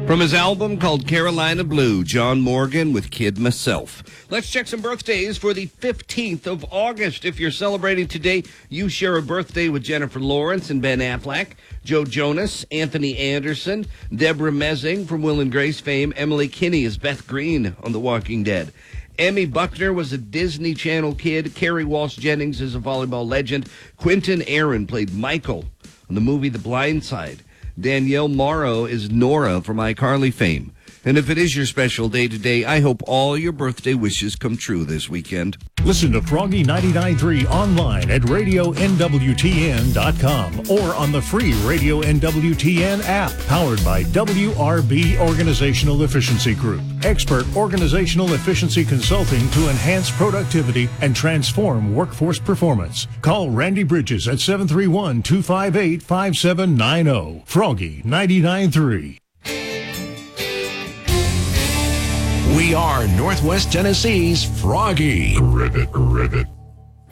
From his album called Carolina Blue, John Morgan with Kid Myself. Let's check some birthdays for the 15th of August. If you're celebrating today, you share a birthday with Jennifer Lawrence and Ben Affleck, Joe Jonas, Anthony Anderson, Deborah Messing from Will and Grace fame, Emily Kinney is Beth Green on The Walking Dead. Emmy Buckner was a Disney Channel kid. Carrie Walsh Jennings is a volleyball legend. Quentin Aaron played Michael on the movie The Blind Side. Danielle Morrow is Nora from iCarly fame. And if it is your special day today, I hope all your birthday wishes come true this weekend. Listen to Froggy 99.3 online at RadioNWTN.com or on the free Radio NWTN app, powered by WRB Organizational Efficiency Group. Expert organizational efficiency consulting to enhance productivity and transform workforce performance. Call Randy Bridges at 731-258-5790. Froggy 99.3. We are Northwest Tennessee's Froggy. Ribbit.